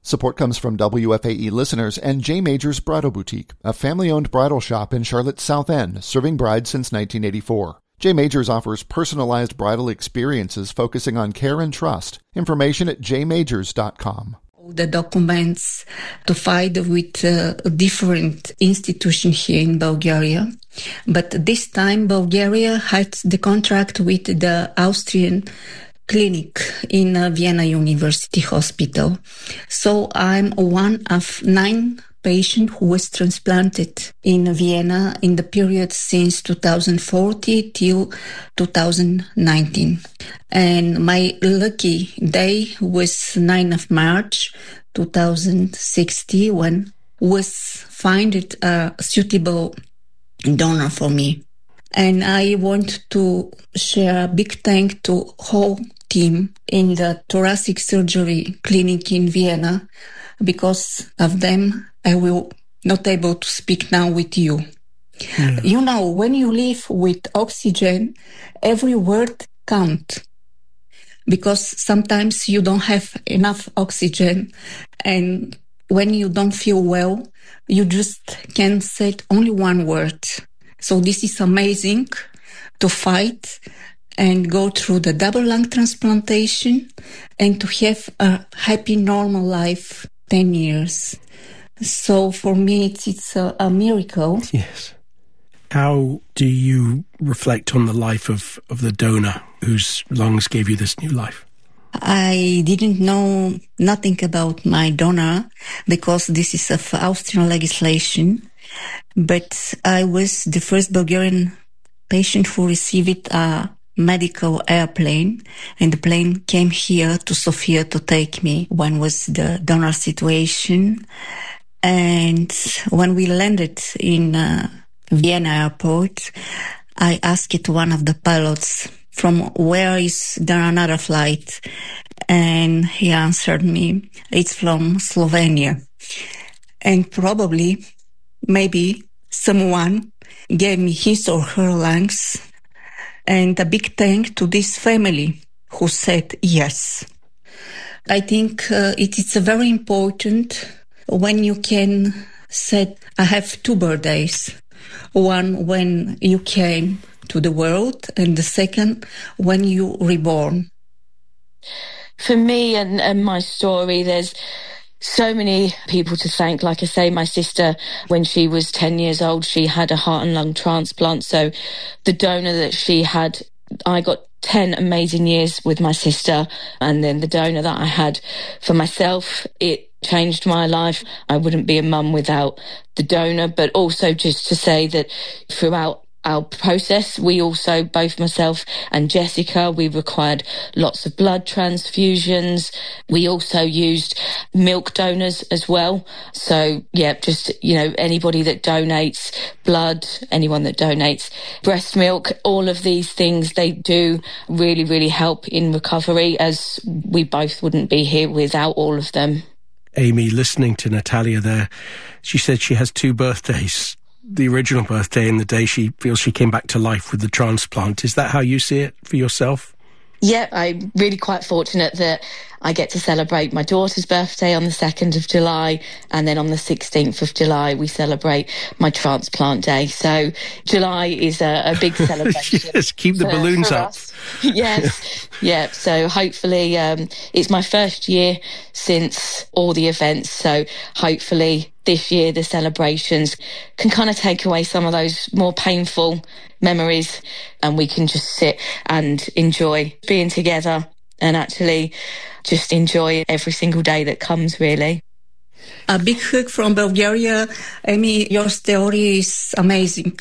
Support comes from WFAE listeners and J. Majors Bridal Boutique, a family-owned bridal shop in Charlotte's South End, serving brides since 1984. J. Majors offers personalized bridal experiences focusing on care and trust. Information at jmajors.com. The documents to fight with different institutions here in Bulgaria. But this time Bulgaria had the contract with the Austrian clinic in Vienna University Hospital. So I'm one of 9 patients who was transplanted in Vienna in the period since 2040 till 2019. And my lucky day was 9th of March 2060 when was found a suitable donor for me. And I want to share a big thank to whole team in the thoracic surgery clinic in Vienna. Because of them, I will not able to speak now with you. Yeah. You know, when you live with oxygen, every word counts. Because sometimes you don't have enough oxygen, and when you don't feel well, you just can say only one word. So this is amazing to fight and go through the double lung transplantation and to have a happy, normal life 10 years. So for me, it's a miracle. Yes. How do you reflect on the life of the donor whose lungs gave you this new life? I didn't know nothing about my donor because this is of Austrian legislation. But I was the first Bulgarian patient who received a medical airplane, and the plane came here to Sofia to take me when was the donor situation. And when we landed in Vienna airport, I asked one of the pilots, from where is there another flight? And he answered me, it's from Slovenia. And probably, maybe someone gave me his or her lungs. And a big thank to this family who said yes. I think it is very important when you can say, I have 2 birthdays. One when you came to the world, and the second when you reborn. For me and my story, there's so many people to thank. Like I say, my sister, when she was 10 years old, she had a heart and lung transplant. So the donor that she had, I got 10 amazing years with my sister. And then the donor that I had for myself, it changed my life. I wouldn't be a mum without the donor. But also just to say that throughout our process, we also, both myself and Jessica, we required lots of blood transfusions. We also used milk donors as well. So yeah, just, anybody that donates blood, anyone that donates breast milk, all of these things, they do really, really help in recovery, as we both wouldn't be here without all of them. Amy, listening to Natalia there, she said she has 2 birthdays. The original birthday and the day she feels she came back to life with the transplant. Is that how you see it for yourself? Yeah, I'm really quite fortunate that I get to celebrate my daughter's birthday on the 2nd of July, and then on the 16th of July we celebrate my transplant day. So July is a big celebration. Yes, keep the balloons up. Yes, yeah. So hopefully it's my first year since all the events, so hopefully this year the celebrations can kind of take away some of those more painful memories, and we can just sit and enjoy being together and actually just enjoy every single day that comes, really. A big hug from Bulgaria. Amy, your story is amazing.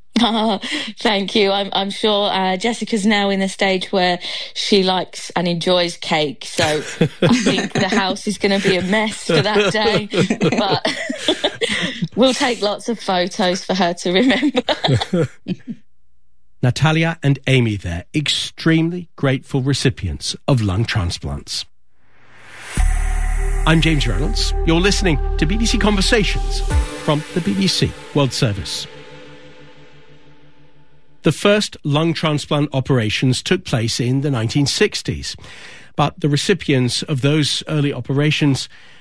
Thank you. I'm sure Jessica's now in a stage where she likes and enjoys cake, so I think the house is going to be a mess for that day, but we'll take lots of photos for her to remember. Natalia and Amy there, extremely grateful recipients of lung transplants. I'm James Reynolds. You're listening to BBC Conversations from the BBC World Service. The first lung transplant operations took place in the 1960s, but the recipients of those early operations